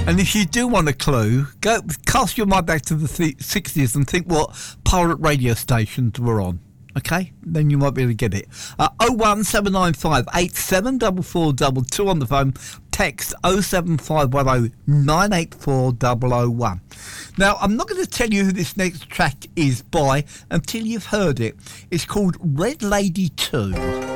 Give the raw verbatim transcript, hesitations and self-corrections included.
And if you do want a clue, go cast your mind back to the th- sixties and think what pirate radio stations were on. Okay, then you might be able to get it. Uh, oh one seven nine five eight seven four four two two on the phone. Text oh seven five one oh nine eight four oh oh one. Now, I'm not going to tell you who this next track is by until you've heard it. It's called Red Lady two.